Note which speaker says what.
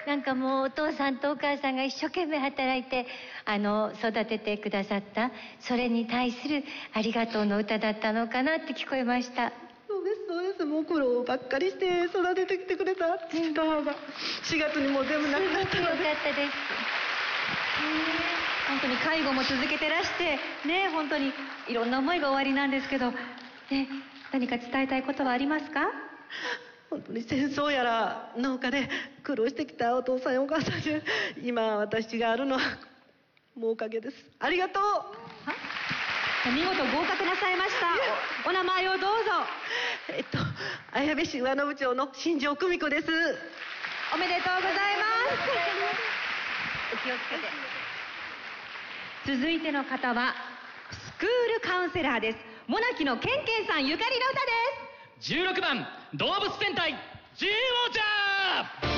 Speaker 1: なんかもうお父さんとお母さんが一生懸命働いて育ててくださった、それに対するありがとうの歌だったのかなって聞こえました。
Speaker 2: そうですそうです。もう苦労ばっかりして育ててきてくれた父と母が4月にもう全部亡くなったので。
Speaker 1: すごく良かったです。
Speaker 3: 本当に介護も続けてらしてね、本当にいろんな思いがおありなんですけど、ね、何か伝えたいことはありますか？
Speaker 2: 本当に戦争やら農家で苦労してきたお父さんやお母さんに今私があるのはもうおかげです。ありがとう。
Speaker 3: 見事合格なさいました。お名前をどうぞ。
Speaker 2: 綾部市上野部長の新庄久美子です。
Speaker 3: おめでとうございます。
Speaker 1: お気をつけて。
Speaker 3: 続いての方はスクールカウンセラーです。モナキのケンケンさんゆかりの歌です。
Speaker 4: 16番動物戦隊 G ウォーチャー。